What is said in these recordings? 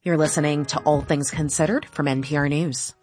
You're listening to All Things Considered from NPR News.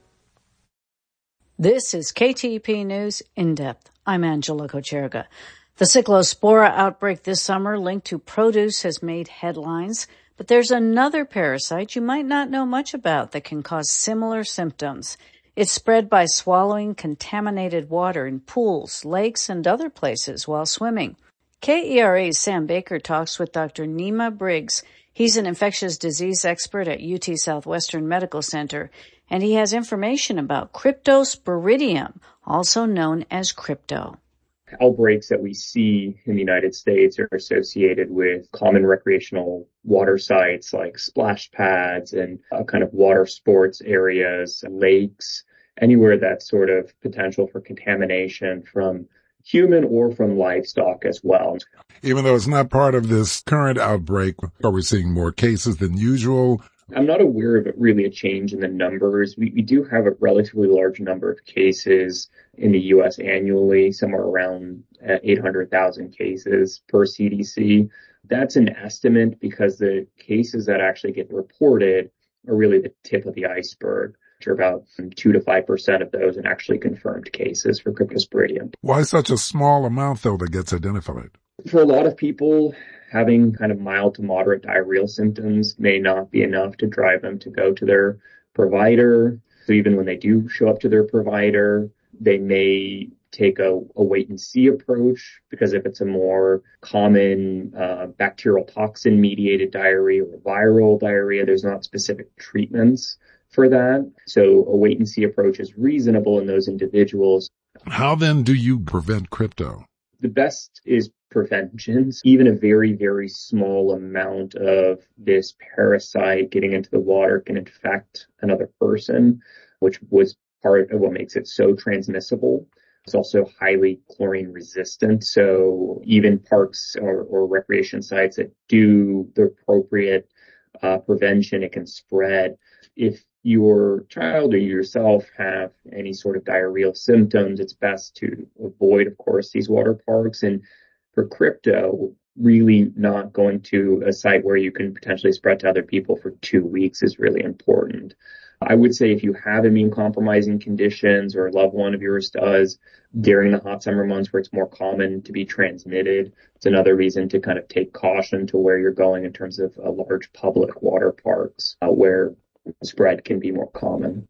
This is KTEP News in depth. I'm Angela Kocherga. The Cyclospora outbreak this summer linked to produce has made headlines, but there's another parasite you might not know much about that can cause similar symptoms. It's spread by swallowing contaminated water in pools, lakes, and other places while swimming. KERA's Sam Baker talks with Dr. Nima Briggs. He's an infectious disease expert at UT Southwestern Medical Center, and he has information about Cryptosporidium, also known as crypto. Outbreaks that we see in the United States are associated with common recreational water sites like splash pads and kind of water sports areas, lakes, anywhere that's sort of potential for contamination from human or from livestock as well. Even though it's not part of this current outbreak, are we seeing more cases than usual? I'm not aware of really a change in the numbers. We do have a relatively large number of cases in the U.S. annually, somewhere around 800,000 cases per CDC. That's an estimate because the cases that actually get reported are really the tip of the iceberg. Which are about 2 to 5% of those and actually confirmed cases for Cryptosporidium. Why such a small amount, though, that gets identified? For a lot of people, having kind of mild to moderate diarrheal symptoms may not be enough to drive them to go to their provider. So even when they do show up to their provider, they may take a wait and see approach, because if it's a more common bacterial toxin mediated diarrhea or viral diarrhea, there's not specific treatments for that. So a wait and see approach is reasonable in those individuals. How then do you prevent crypto? The best is preventions. Even a very, very small amount of this parasite getting into the water can infect another person, which was part of what makes it so transmissible. It's also highly chlorine resistant. So even parks or recreation sites that do the appropriate prevention, it can spread. If your child or yourself have any sort of diarrheal symptoms, it's best to avoid, of course, these water parks. And for crypto, really not going to a site where you can potentially spread to other people for 2 weeks is really important. I would say if you have immune compromising conditions or a loved one of yours does during the hot summer months where it's more common to be transmitted, it's another reason to kind of take caution to where you're going in terms of large public water parks where spread can be more common.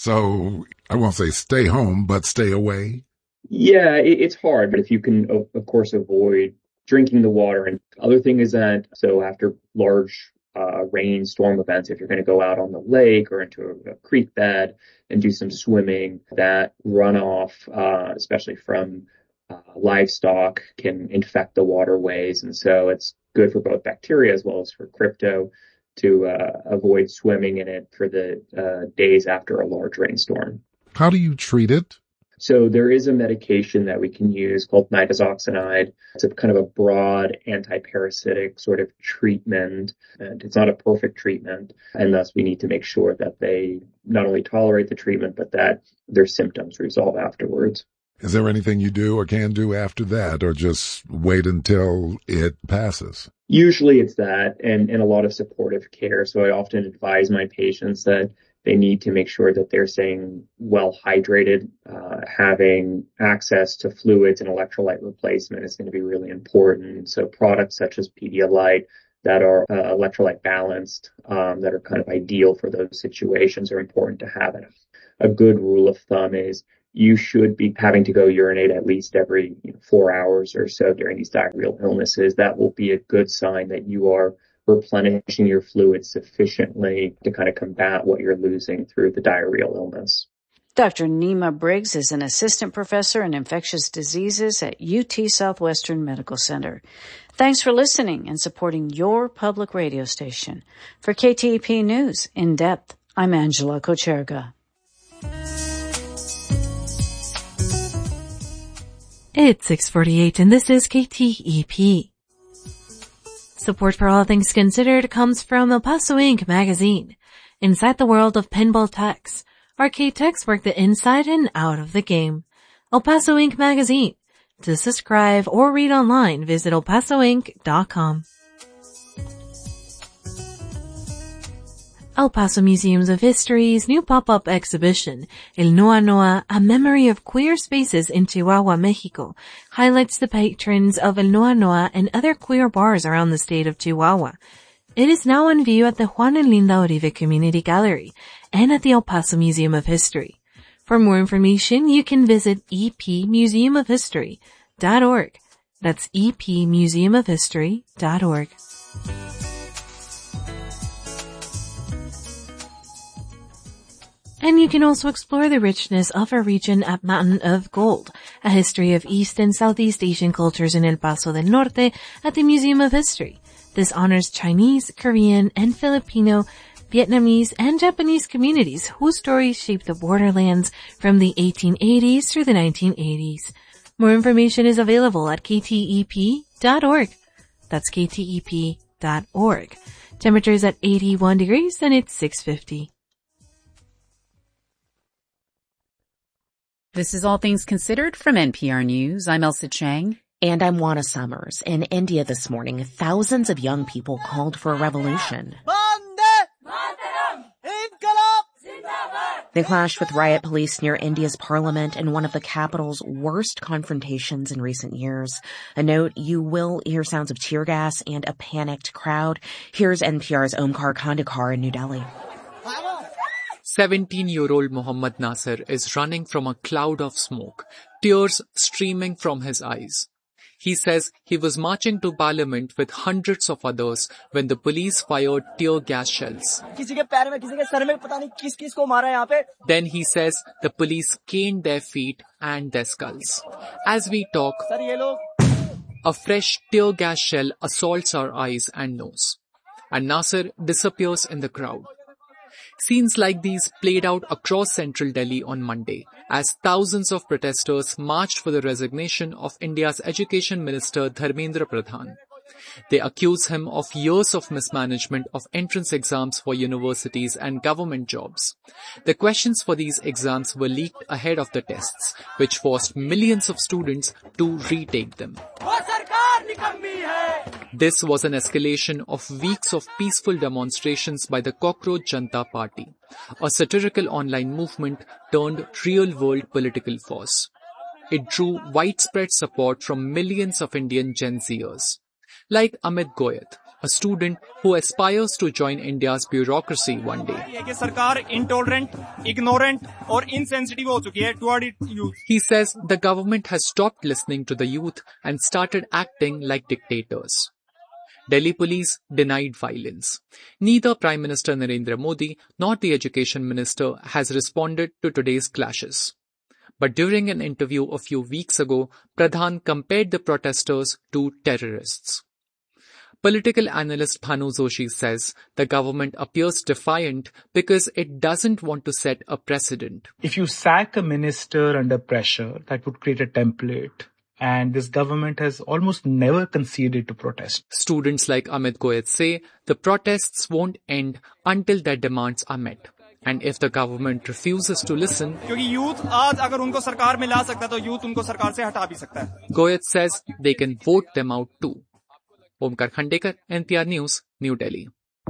So I won't say stay home, but stay away. Yeah, it's hard, but if you can, of course, avoid drinking the water. And the other thing is that, so after large rain storm events, if you're going to go out on the lake or into a creek bed and do some swimming, that runoff, especially from livestock, can infect the waterways. And so it's good for both bacteria as well as for crypto to avoid swimming in it for the days after a large rainstorm. How do you treat it? So there is a medication that we can use called nitazoxanide. It's a kind of a broad anti-parasitic sort of treatment, and it's not a perfect treatment. And thus we need to make sure that they not only tolerate the treatment, but that their symptoms resolve afterwards. Is there anything you do or can do after that, or just wait until it passes? Usually it's that and a lot of supportive care. So I often advise my patients that they need to make sure that they're staying well hydrated. Having access to fluids and electrolyte replacement is going to be really important. So products such as Pedialyte that are electrolyte balanced, that are kind of ideal for those situations are important to have. And a good rule of thumb is you should be having to go urinate at least every 4 hours or so during these diarrheal illnesses. That will be a good sign that you are replenishing your fluids sufficiently to kind of combat what you're losing through the diarrheal illness. Dr. Nima Briggs is an assistant professor in infectious diseases at UT Southwestern Medical Center. Thanks for listening and supporting your public radio station. For KTEP News in depth, I'm Angela Kocherga. It's 6:48 and this is KTEP. Support for All Things Considered comes from El Paso Inc. magazine. Inside the world of pinball techs, arcade techs work the inside and out of the game. El Paso Inc. magazine. To subscribe or read online, visit elpasoinc.com. El Paso Museums of History's new pop-up exhibition, El Noa Noa, A Memory of Queer Spaces in Chihuahua, Mexico, highlights the patrons of El Noa Noa and other queer bars around the state of Chihuahua. It is now on view at the Juan and Linda Orive Community Gallery and at the El Paso Museum of History. For more information, you can visit epmuseumofhistory.org. That's epmuseumofhistory.org. And you can also explore the richness of our region at Mountain of Gold, a history of East and Southeast Asian cultures in El Paso del Norte at the Museum of History. This honors Chinese, Korean, and Filipino, Vietnamese, and Japanese communities whose stories shaped the borderlands from the 1880s through the 1980s. More information is available at ktep.org. That's ktep.org. Temperature is at 81 degrees and it's 6:50. This is All Things Considered from NPR News. I'm Elsa Chang. And I'm Juana Summers. In India this morning, thousands of young people called for a revolution. They clashed with riot police near India's parliament in one of the capital's worst confrontations in recent years. A note, you will hear sounds of tear gas and a panicked crowd. Here's NPR's Omkar Khandekar in New Delhi. 17-year-old Mohammad Nasir is running from a cloud of smoke, tears streaming from his eyes. He says he was marching to parliament with hundreds of others when the police fired tear gas shells. Then he says the police caned their feet and their skulls. As we talk, a fresh tear gas shell assaults our eyes and nose, and Nasir disappears in the crowd. Scenes like these played out across central Delhi on Monday as thousands of protesters marched for the resignation of India's Education Minister Dharmendra Pradhan. They accuse him of years of mismanagement of entrance exams for universities and government jobs. The questions for these exams were leaked ahead of the tests, which forced millions of students to retake them. This was an escalation of weeks of peaceful demonstrations by the Cockroach Janta Party, a satirical online movement turned real-world political force. It drew widespread support from millions of Indian Gen Zers, like Amit Goyat, a student who aspires to join India's bureaucracy one day. He says the government has stopped listening to the youth and started acting like dictators. Delhi police denied violence. Neither Prime Minister Narendra Modi nor the Education Minister has responded to today's clashes. But during an interview a few weeks ago, Pradhan compared the protesters to terrorists. Political analyst Bhanu Joshi says the government appears defiant because it doesn't want to set a precedent. If you sack a minister under pressure, that would create a template. And this government has almost never conceded to protest. Students like Amit Goyat say the protests won't end until their demands are met. And if the government refuses to listen, Goyat says they can vote them out too. Omkar Khandekar, NPR News, New Delhi.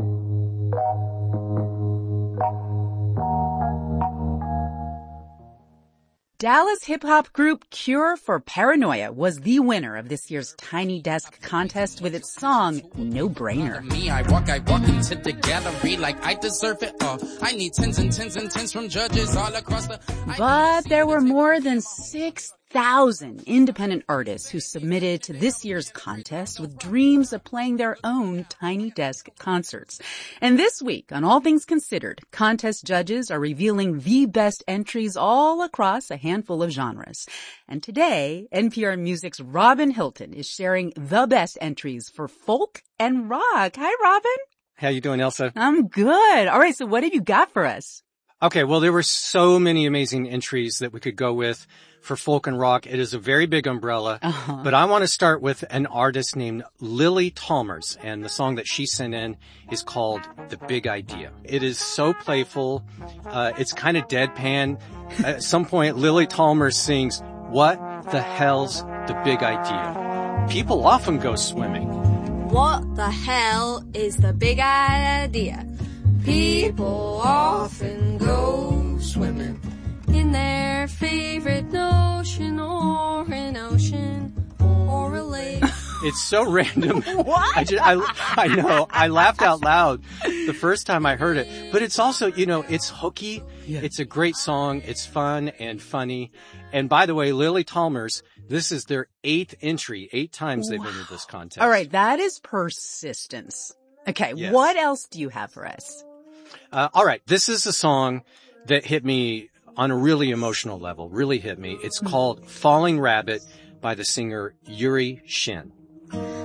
Dallas hip-hop group Cure for Paranoia was the winner of this year's Tiny Desk contest with its song, No Brainer. Me, I walk into the gallery like I deserve it all. I need tens and tens and tens from judges all across the... But there were more than 6,000 independent artists who submitted to this year's contest with dreams of playing their own Tiny Desk concerts. And this week, on All Things Considered, contest judges are revealing the best entries all across a handful of genres. And today, NPR Music's Robin Hilton is sharing the best entries for folk and rock. Hi, Robin. How you doing, Elsa? I'm good. All right, so what have you got for us? Okay, well, there were so many amazing entries that we could go with for folk and rock. It is a very big umbrella, but I want to start with an artist named Lily Talmers, and the song that she sent in is called The Big Idea. It is so playful. It's kind of deadpan. At some point, Lily Talmers sings, "What the hell's the big idea? People often go swimming. What the hell is the big idea? People often go swimming in their favorite ocean or an ocean or a lake. It's so random. What? I know. I laughed out loud the first time I heard it. But it's also, it's hooky. Yeah. It's a great song. It's fun and funny. And by the way, Lily Talmers, this is their 8th entry. 8 times they've entered this contest. All right. That is persistence. Okay. Yes. What else do you have for us? All right. This is a song that hit me on a really emotional level. Really hit me. It's called Falling Rabbit by the singer Yuri Shin.